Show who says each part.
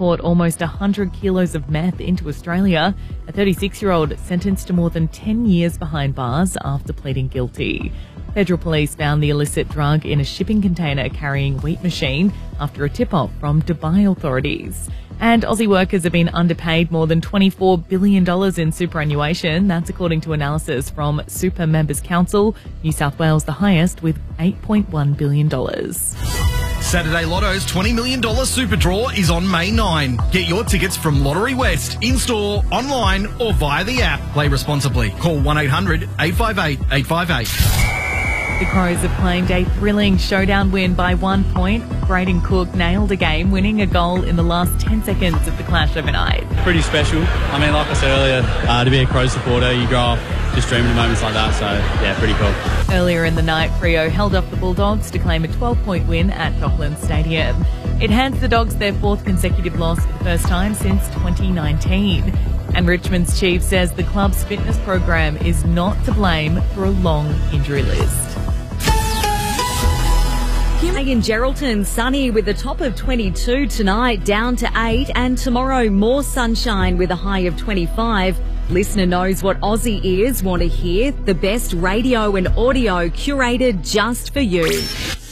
Speaker 1: transport almost 100 kilos of meth into Australia. A 36-year-old sentenced to more than 10 years behind bars after pleading guilty. Federal police found the illicit drug in a shipping container carrying wheat machine after a tip-off from Dubai authorities. And Aussie workers have been underpaid more than $24 billion in superannuation. That's according to analysis from Super Members Council. New South Wales the highest with $8.1 billion.
Speaker 2: Saturday Lotto's $20 million Super Draw is on May 9. Get your tickets from Lottery West, in-store, online or via the app. Play responsibly. Call 1-800-858-858.
Speaker 1: The Crows have claimed a thrilling showdown win by 1 point. Braden Cook nailed a game, winning a goal in the last 10 seconds of the clash overnight.
Speaker 3: Pretty special. I mean, like I said earlier, to be a Crows supporter, you grow up just dreaming of moments like that, so yeah, pretty cool.
Speaker 1: Earlier in the night, Freo held off the Bulldogs to claim a 12-point win at Docklands Stadium. It hands the Dogs their fourth consecutive loss for the first time since 2019. And Richmond's chief says the club's fitness program is not to blame for a long injury list.
Speaker 4: In Geraldton, sunny with a top of 22 tonight, down to 8, and tomorrow more sunshine with a high of 25. Listener knows what Aussie ears want to hear, the best radio and audio curated just for you.